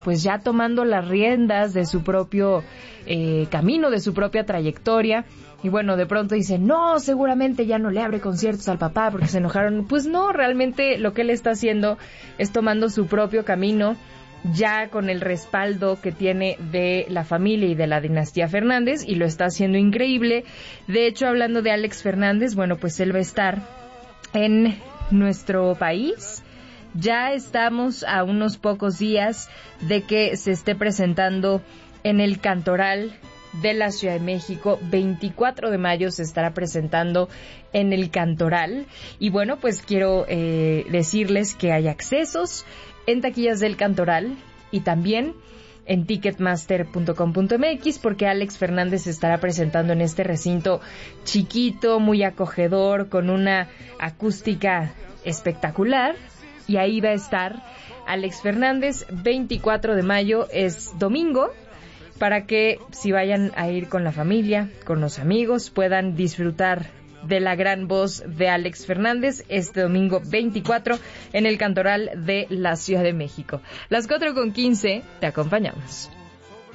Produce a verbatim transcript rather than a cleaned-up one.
pues ya tomando las riendas de su propio eh, camino, de su propia trayectoria. Y bueno, de pronto dice, no, seguramente ya no le abre conciertos al papá porque se enojaron. Pues no, realmente lo que él está haciendo es tomando su propio camino, ya con el respaldo que tiene de la familia y de la dinastía Fernández, y lo está haciendo increíble. De hecho, hablando de Alex Fernández, bueno, pues él va a estar en nuestro país. Ya estamos a unos pocos días de que se esté presentando en el Cantoral de la Ciudad de México. veinticuatro de mayo se estará presentando en el Cantoral. Y bueno, pues quiero eh, decirles que hay accesos en taquillas del Cantoral y también en ticketmaster punto com punto m x, porque Alex Fernández se estará presentando en este recinto chiquito, muy acogedor, con una acústica espectacular. Y ahí va a estar Alex Fernández. Veinticuatro de mayo es domingo, para que si vayan a ir con la familia, con los amigos, puedan disfrutar de la gran voz de Alex Fernández este domingo veinticuatro en el Cantoral de la Ciudad de México. Las cuatro con quince, te acompañamos.